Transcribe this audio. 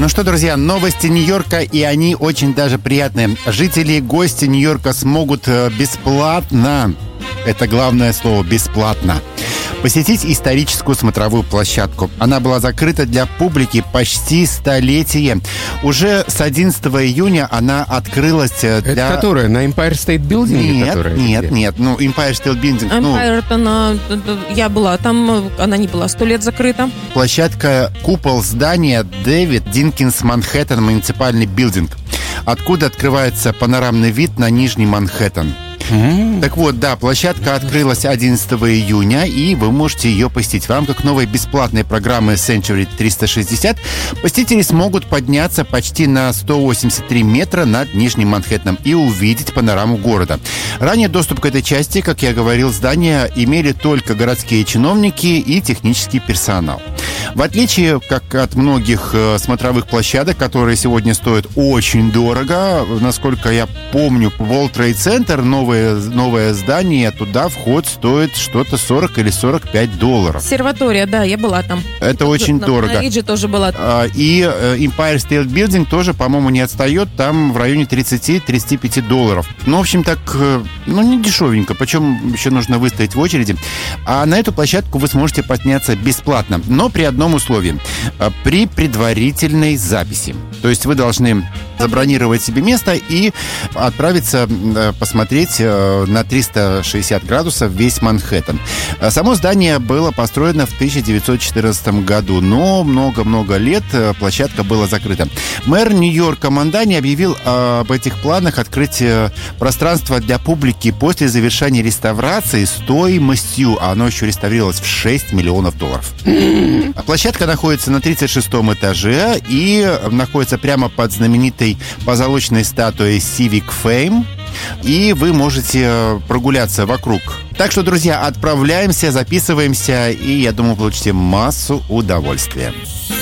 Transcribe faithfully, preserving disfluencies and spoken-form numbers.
Ну что, друзья, новости Нью-Йорка, и они очень даже приятные. Жители и гости Нью-Йорка смогут бесплатно, это главное слово, бесплатно, посетить историческую смотровую площадку. Она была закрыта для публики почти столетие. Уже с одиннадцатого июня она открылась для... Это которая? На Empire State Building? Нет, которая? нет, нет. Ну, Empire State Building... Empire, ну, она... Я была там, она не была сто лет закрыта. Площадка «Купол здания Дэвид Динкинс Манхэттен муниципальный билдинг», откуда открывается панорамный вид на Нижний Манхэттен. Mm-hmm. Так вот, да, площадка открылась одиннадцатого июня, и вы можете ее посетить. В рамках новой бесплатной программы Century триста шестьдесят посетители смогут подняться почти на сто восемьдесят три метра над Нижним Манхэттеном и увидеть панораму города. Ранее доступ к этой части, как я говорил, здания имели только городские чиновники и технический персонал. В отличие, как от многих э, смотровых площадок, которые сегодня стоят очень дорого, насколько я помню, World Trade Center, новое, новое здание, туда вход стоит что-то сорок или сорок пять долларов. Обсерватория, да, я была там. Это очень на, дорого. На Риджи тоже была. А, и Empire State Building тоже, по-моему, не отстает, там в районе тридцать-тридцать пять долларов. Ну, в общем, так, ну, не дешевенько, причем еще нужно выстоять в очереди. А на эту площадку вы сможете подняться бесплатно, но при одном условии. При предварительной записи. То есть вы должны забронировать себе место и отправиться посмотреть на триста шестьдесят градусов весь Манхэттен. Само здание было построено в тысяча девятьсот четырнадцатом году, но много-много лет площадка была закрыта. Мэр Нью-Йорка Мандани объявил об этих планах открыть пространство для публики после завершения реставрации стоимостью, а оно еще реставрировалось в шесть миллионов долларов. Площадка находится на тридцать шестом этаже и находится прямо под знаменитой позолоченной статуей Civic Fame. И вы можете прогуляться вокруг. Так что, друзья, отправляемся, записываемся, и, я думаю, получите массу удовольствия.